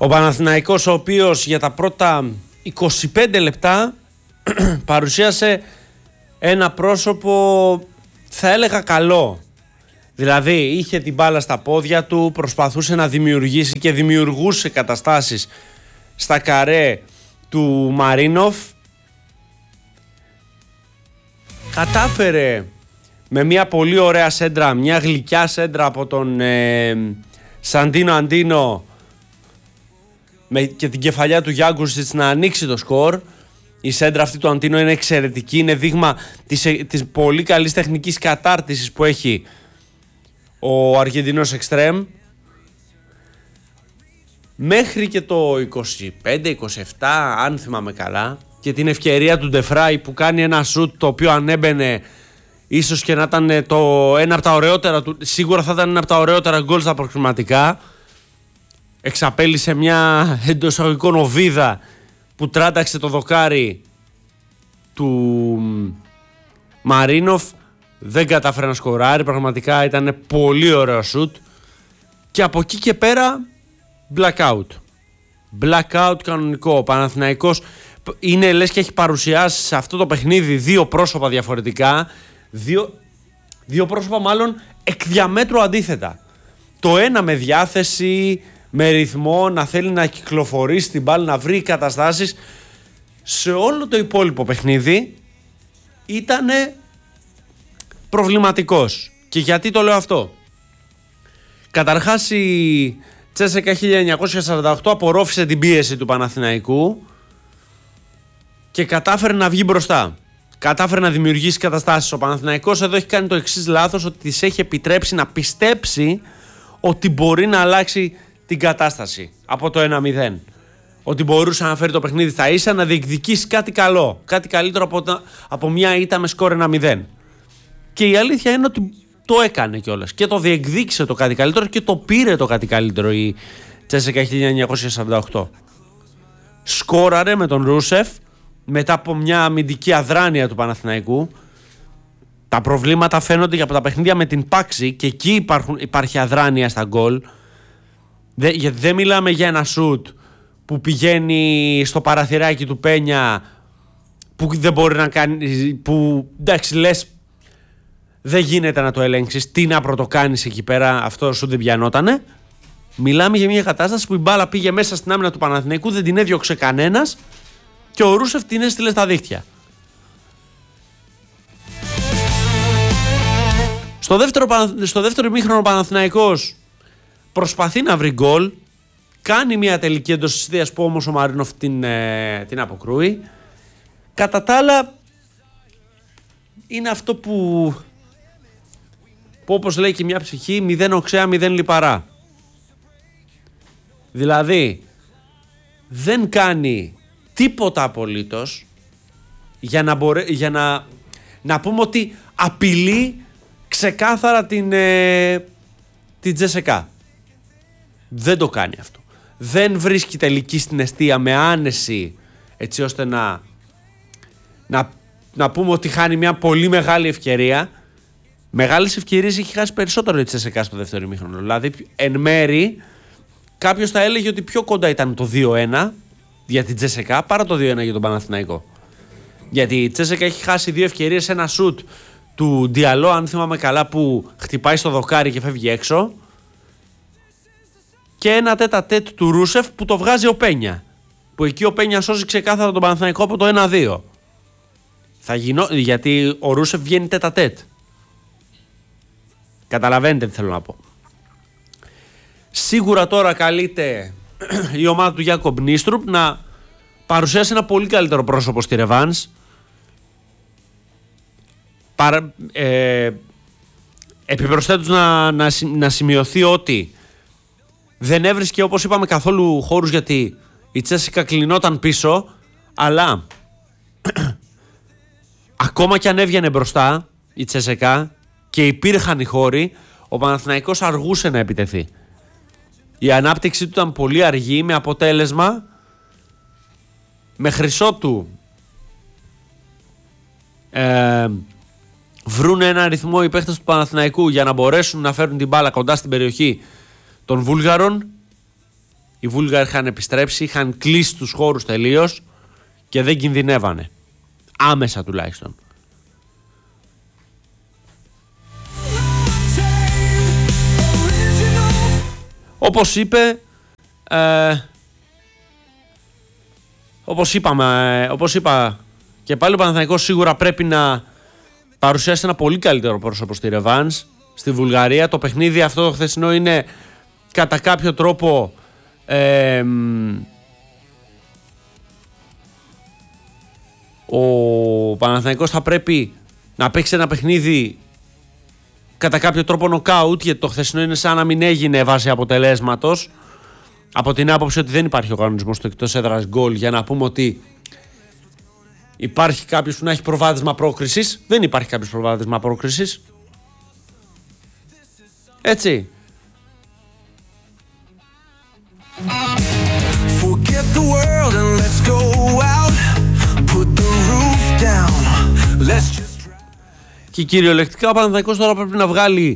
Ο Παναθηναϊκός, ο οποίος για τα πρώτα 25 λεπτά παρουσίασε ένα πρόσωπο, θα έλεγα, καλό. Δηλαδή είχε την μπάλα στα πόδια του, προσπαθούσε να δημιουργήσει και δημιουργούσε καταστάσεις στα καρέ του Μαρίνοφ. Κατάφερε με μια πολύ ωραία σέντρα, μια γλυκιά σέντρα από τον Σαντίνο Αντίνο και την κεφαλιά του Γιάγκουσιτς να ανοίξει το σκορ. Η σέντρα αυτή του Αντίνο είναι εξαιρετική, είναι δείγμα της πολύ καλής τεχνικής κατάρτισης που έχει ο Αργεντινός εξτρέμ. Μέχρι και το 25-27, αν θυμάμαι καλά, και την ευκαιρία του Ντεφράι που κάνει ένα σουτ το οποίο αν έμπαινε ίσως και να ήταν ένα από τα ωραιότερα του, σίγουρα θα ήταν ένα από τα ωραιότερα γκολ στα προκριματικά. Εξαπέλυσε μια εντός εισαγωγικών οβίδα που τράταξε το δοκάρι του Μαρίνοφ. Δεν κατάφερε να σκοράρει, πραγματικά ήταν πολύ ωραίο σουτ. Και από εκεί και πέρα blackout κανονικό. Ο Παναθηναϊκός είναι λες και έχει παρουσιάσει σε αυτό το παιχνίδι δύο πρόσωπα διαφορετικά, δύο πρόσωπα μάλλον εκ διαμέτρου αντίθετα. Το ένα με διάθεση, με ρυθμό, να θέλει να κυκλοφορήσει την μπάλα, να βρει καταστάσεις. Σε όλο το υπόλοιπο παιχνίδι ήτανε προβληματικός. Και γιατί το λέω αυτό? Καταρχάς η Τσέσεκα 1948 απορρόφησε την πίεση του Παναθηναϊκού και κατάφερε να βγει μπροστά. Κατάφερε να δημιουργήσει καταστάσεις. Ο Παναθηναϊκός εδώ έχει κάνει το εξής λάθος, ότι της έχει επιτρέψει να πιστέψει ότι μπορεί να αλλάξει την κατάσταση από το 1-0. Ότι μπορούσε να φέρει το παιχνίδι στα ίσα, να διεκδικήσει κάτι καλό. Κάτι καλύτερο από μια ήττα με σκόρ 1-0. Και η αλήθεια είναι ότι το έκανε κιόλας. Και το διεκδίκησε το κάτι καλύτερο και το πήρε το κάτι καλύτερο η Τσέσεκα 1948. Σκόραρε με τον Ρούσεφ μετά από μια αμυντική αδράνεια του Παναθηναϊκού. Τα προβλήματα φαίνονται και από τα παιχνίδια με την Πάξη και εκεί υπάρχει αδράνεια στα γκολ. Γιατί δεν μιλάμε για ένα σουτ που πηγαίνει στο παραθυράκι του Πένια που δεν μπορεί να κάνει, που εντάξει λες δεν γίνεται να το ελέγξεις, τι να πρωτοκάνεις εκεί πέρα, αυτό σου δεν πιανότανε. Μιλάμε για μια κατάσταση που η μπάλα πήγε μέσα στην άμυνα του Παναθηναϊκού, δεν την έδιωξε κανένας και ο Ρούσεφ την έστειλε στα δίχτυα. Στο δεύτερο ημίχρονο ο Παναθηναϊκός προσπαθεί να βρει γκολ, κάνει μια τελική εντός της ιδέας που όμως ο Μαρίνοφ την αποκρούει. Κατά τα άλλα είναι αυτό που όπως λέει και μια ψυχή, 0 οξέα, 0 λιπαρά. Δηλαδή δεν κάνει τίποτα απολύτως για να πούμε ότι απειλεί ξεκάθαρα την Τζεσεκά. Δεν το κάνει αυτό. Δεν βρίσκει τελική στην εστία με άνεση, έτσι ώστε να πούμε ότι χάνει μια πολύ μεγάλη ευκαιρία. Μεγάλες ευκαιρίες έχει χάσει περισσότερο η Τσέσεκα στο δεύτερο ημίχρονο. Δηλαδή, εν μέρη, κάποιος θα έλεγε ότι πιο κοντά ήταν το 2-1 για την Τσέσεκα παρά το 2-1 για τον Παναθηναϊκό. Γιατί η Τσέσεκα έχει χάσει δύο ευκαιρίες, ένα σουτ του Διαλό, αν θυμάμαι καλά, που χτυπάει στο δοκάρι και φεύγει έξω. Και ένα τέτα-τέτ του Ρούσεφ που το βγάζει ο Πένια. Που εκεί ο Πένια σώζει ξεκάθαρα τον Παναθηναϊκό από το 1-2. Γιατί ο Ρούσεφ βγαίνει τέτα-τέτ. Καταλαβαίνετε τι θέλω να πω. Σίγουρα τώρα καλείται η ομάδα του Γιάκομπ Νίστρουπ να παρουσιάσει ένα πολύ καλύτερο πρόσωπο στη ρεβάνς. Επιπροσθέτως να σημειωθεί ότι δεν έβρισκε, όπως είπαμε, καθόλου χώρους, γιατί η Τσέσικα κλεινόταν πίσω, αλλά ακόμα κι αν έβγαινε μπροστά η Τσέσικα και υπήρχαν οι χώροι, ο Παναθηναϊκός αργούσε να επιτεθεί. Η ανάπτυξη του ήταν πολύ αργή, με αποτέλεσμα μέχρι ότου βρούνε ένα αριθμό οι παίχτες του Παναθηναϊκού για να μπορέσουν να φέρουν την μπάλα κοντά στην περιοχή των Βούλγαρων, Οι Βούλγαροι είχαν επιστρέψει, είχαν κλείσει τους χώρους τελείως και δεν κινδυνεύανε. Άμεσα τουλάχιστον. Όπως είπα και πάλι, ο Παναθηναϊκός σίγουρα πρέπει να παρουσιάσει ένα πολύ καλύτερο πρόσωπο στη ρεβάνς στη Βουλγαρία. Το παιχνίδι αυτό το χθεσινό είναι κατά κάποιο τρόπο ο Παναθηναϊκός θα πρέπει να παίξει ένα παιχνίδι κατά κάποιο τρόπο νοκάουτ, γιατί το χθεσινό είναι σαν να μην έγινε βάσει αποτελέσματος, από την άποψη ότι δεν υπάρχει ο κανονισμός του εκτός έδρας γκολ για να πούμε ότι υπάρχει κάποιος που να έχει προβάδισμα πρόκρισης. Δεν υπάρχει κάποιος προβάδισμα πρόκρισης. Έτσι. Και κυριολεκτικά ο Παναθηναϊκός τώρα πρέπει να βγάλει